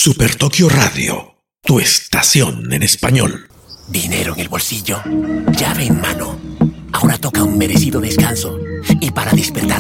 Super Tokio Radio, tu estación en español. Dinero en el bolsillo, llave en mano. Ahora toca un merecido descanso. Y para despertar